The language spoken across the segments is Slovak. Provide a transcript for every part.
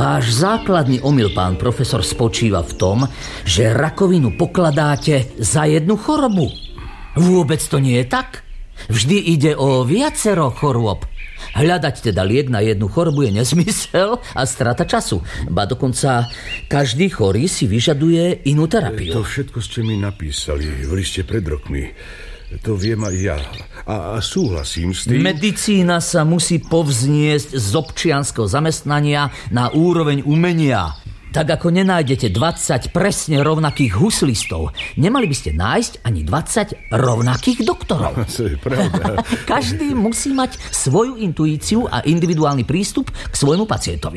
Váš základný omyl, pán profesor, spočíva v tom, že rakovinu pokladáte za jednu chorobu. Vôbec to nie je tak. Vždy ide o viacero chorôb. Hľadať teda liek na jednu chorobu je nezmysel a strata času. Ba dokonca každý chorý si vyžaduje inú terapiu. To všetko ste mi napísali v liste pred rokmi. To viem aj ja. A súhlasím s tým. Medicína sa musí povzniesť z občianskeho zamestnania na úroveň umenia. Tak ako nenájdete 20 presne rovnakých huslistov, nemali by ste nájsť ani 20 rovnakých doktorov. To je pravda. Každý musí mať svoju intuíciu a individuálny prístup k svojmu pacientovi.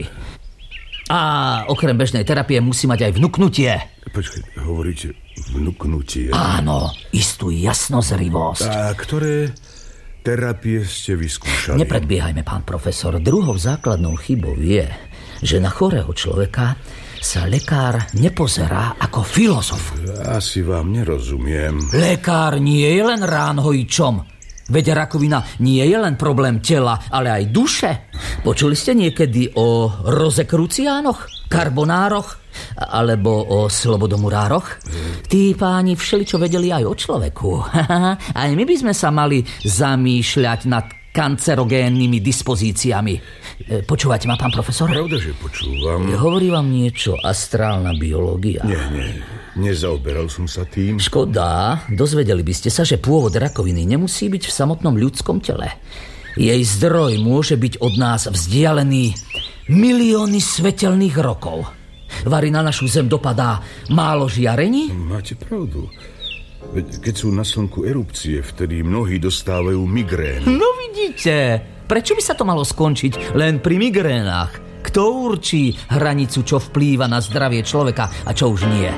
A okrem bežnej terapie musí mať aj vnuknutie. Počkaj, hovoríte vnuknutie? Áno, istú jasnozrivosť. A ktoré terapie ste vyskúšali? Nepredbiehajme, pán profesor. Druhou základnou chybou je, že na chorého človeka sa lekár nepozerá ako filozof. Asi vám nerozumiem. Lekár nie je len ránhojičom. Veď rakovina nie je len problém tela, ale aj duše. Počuli ste niekedy o rozekruciánoch, karbonároch alebo o slobodomurároch? Tí páni všeličo vedeli aj o človeku. Aj my by sme sa mali zamýšľať nad kancerogénnymi dispozíciami. Počúvate ma, pán profesor? Pravda, že počúvam. Hovorí vám niečo astrálna biológia? Nie, nezaoberal som sa tým. Škoda, dozvedeli by ste sa, že pôvod rakoviny nemusí byť v samotnom ľudskom tele. Jej zdroj môže byť od nás vzdialený milióny svetelných rokov. Vari na našu zem dopadá málo žiarení? Máte pravdu. Veď keď sú na slnku erupcie, vtedy mnohí dostávajú migrény. No vidíte, prečo by sa to malo skončiť len pri migrénach? Kto určí hranicu, čo vplýva na zdravie človeka a čo už nie?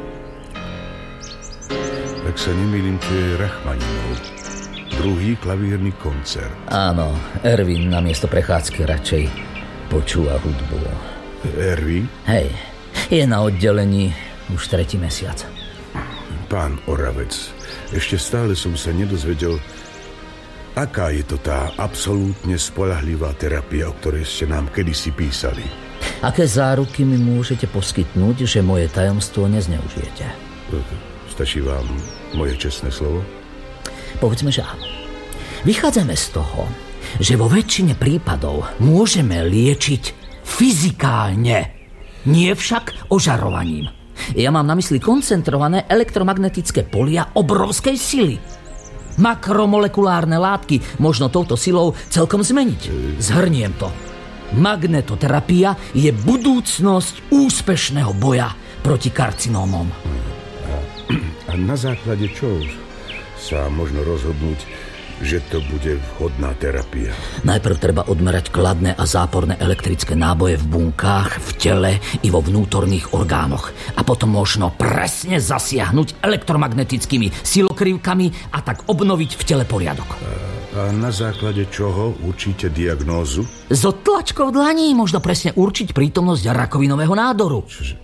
Tak sa nemýlim, to je Rachmaninov. Druhý klavírny koncert. Áno, Erwin namiesto prechádzky radšej počúva hudbu. Erwin? Hej, je na oddelení už 3. mesiac. Pán Oravec, ešte stále som sa nedozvedel, aká je to tá absolútne spoľahlivá terapia, o ktorej ste nám kedysi písali. Aké záruky mi môžete poskytnúť, že moje tajomstvo nezneužijete? Stačí vám moje čestné slovo? Povedzme, že áno. Vychádzame z toho, že vo väčšine prípadov môžeme liečiť fyzikálne, nie však ožarovaním. Ja mám na mysli koncentrované elektromagnetické polia obrovskej sily. Makromolekulárne látky možno touto silou celkom zmeniť. Zhrniem to. Magnetoterapia je budúcnosť úspešného boja proti karcinómom. A na základe čo sa možno rozhodnúť, že to bude vhodná terapia? Najprv treba odmerať kladné a záporné elektrické náboje v bunkách, v tele i vo vnútorných orgánoch. A potom možno presne zasiahnuť elektromagnetickými silokrivkami a tak obnoviť v tele poriadok. A na základe čoho určíte diagnózu? Z odtlačkov dlaní možno presne určiť prítomnosť rakovinového nádoru. Čože?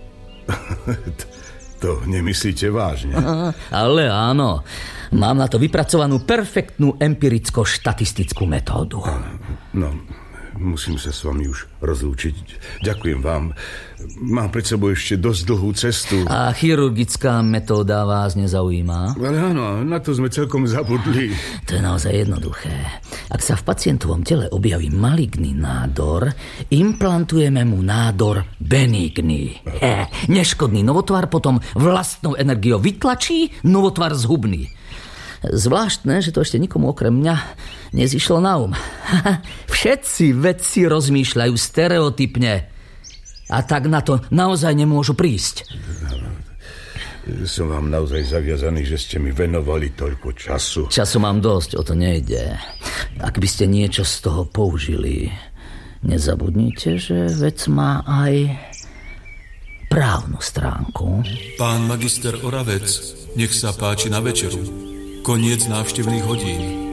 To nemyslíte vážne? Ale áno. Mám na to vypracovanú perfektnú empiricko-štatistickú metódu. No, musím sa s vami už rozlúčiť. Ďakujem vám. Mám pred sebou ešte dosť dlhú cestu. A chirurgická metóda vás nezaujíma? Ale áno, na to sme celkom zabudli. To je naozaj jednoduché. Ak sa v pacientovom tele objaví maligný nádor, implantujeme mu nádor benigný. Neškodný novotvar potom vlastnou energiou vytlačí novotvar zhubný. Zvláštne, že to ešte nikomu okrem mňa nezišlo na um. Všetci vedci rozmýšľajú stereotypne a tak na to naozaj nemôžu prísť. Som vám naozaj zaviazaný, že ste mi venovali toľko času. Času mám dosť, o to nejde. Ak by ste niečo z toho použili, nezabudnite, že vec má aj právnu stránku. Pán magister Oravec, nech sa páči na večeru. Koniec návštevných hodín.